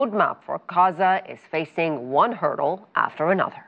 roadmap for Gaza is facing one hurdle after another.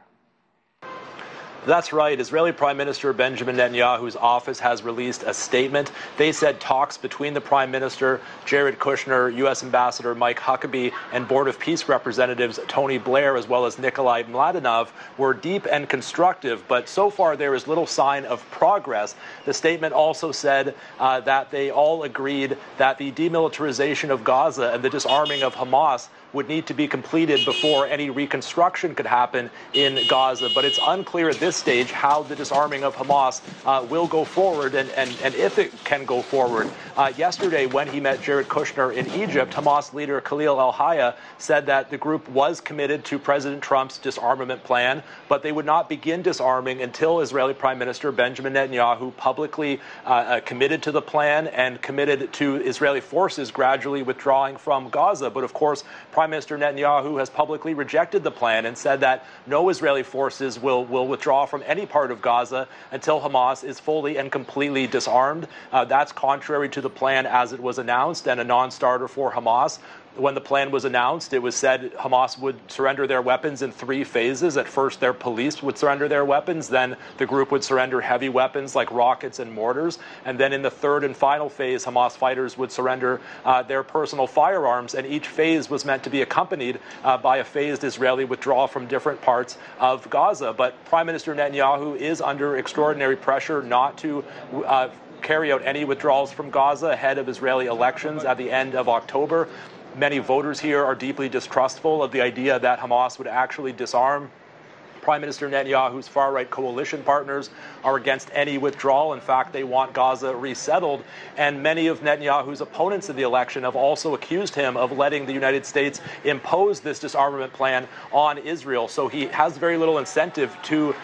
That's right. Israeli Prime Minister Benjamin Netanyahu's office has released a statement. They said talks between the Prime Minister, Jared Kushner, U.S. Ambassador Mike Huckabee, and Board of Peace Representatives Tony Blair, as well as Nikolai Mladenov, were deep and constructive, but so far there is little sign of progress. The statement also said that they all agreed that the demilitarization of Gaza and the disarming of Hamas would need to be completed before any reconstruction could happen in Gaza. But it's unclear at this stage how the disarming of Hamas will go forward and if it can go forward. Yesterday, when he met Jared Kushner in Egypt, Hamas leader Khalil al-Hayya said that the group was committed to President Trump's disarmament plan, but they would not begin disarming until Israeli Prime Minister Benjamin Netanyahu publicly committed to the plan and committed to Israeli forces gradually withdrawing from Gaza. But of course, Prime Minister Netanyahu has publicly rejected the plan and said that no Israeli forces will withdraw from any part of Gaza until Hamas is fully and completely disarmed. That's contrary to the plan as it was announced and a non-starter for Hamas. When the plan was announced, it was said Hamas would surrender their weapons in 3 phases. At first, their police would surrender their weapons. Then the group would surrender heavy weapons like rockets and mortars. And then in the 3rd and final phase, Hamas fighters would surrender their personal firearms. And each phase was meant to be accompanied by a phased Israeli withdrawal from different parts of Gaza. But Prime Minister Netanyahu is under extraordinary pressure not to carry out any withdrawals from Gaza ahead of Israeli elections at the end of October. Many voters here are deeply distrustful of the idea that Hamas would actually disarm. Prime Minister Netanyahu's far-right coalition partners are against any withdrawal. In fact, they want Gaza resettled. And many of Netanyahu's opponents in the election have also accused him of letting the United States impose this disarmament plan on Israel. So he has very little incentive to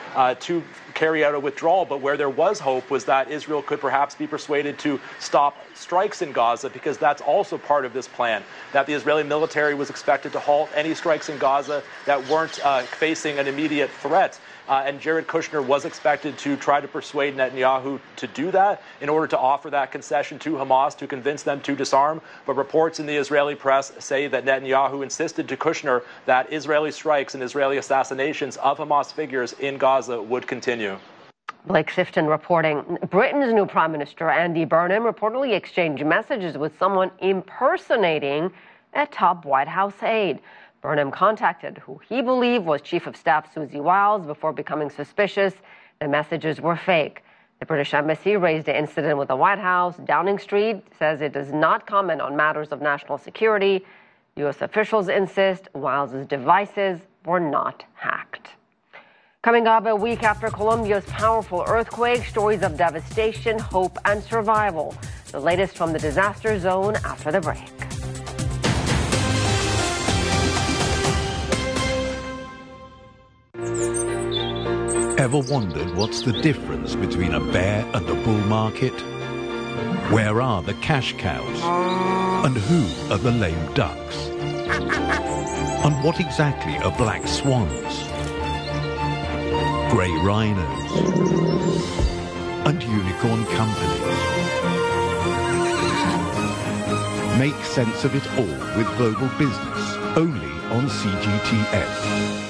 carry out a withdrawal. But where there was hope was that Israel could perhaps be persuaded to stop strikes in Gaza, because that's also part of this plan, that the Israeli military was expected to halt any strikes in Gaza that weren't facing an immediate threat. And Jared Kushner was expected to try to persuade Netanyahu to do that in order to offer that concession to Hamas to convince them to disarm. But reports in the Israeli press say that Netanyahu insisted to Kushner that Israeli strikes and Israeli assassinations of Hamas figures in Gaza would continue. Blake Sifton reporting. Britain's new Prime Minister, Andy Burnham, reportedly exchanged messages with someone impersonating a top White House aide. Burnham contacted who he believed was Chief of Staff Susie Wiles before becoming suspicious the messages were fake. The British Embassy raised the incident with the White House. Downing Street says it does not comment on matters of national security. U.S. officials insist Wiles' devices were not hacked. Coming up a week after Colombia's powerful earthquake, stories of devastation, hope, and survival. The latest from the disaster zone after the break. Ever wondered what's the difference between a bear and a bull market? Where are the cash cows? And who are the lame ducks? And what exactly are black swans? Grey rhinos? And unicorn companies? Make sense of it all with Global Business, only on CGTN.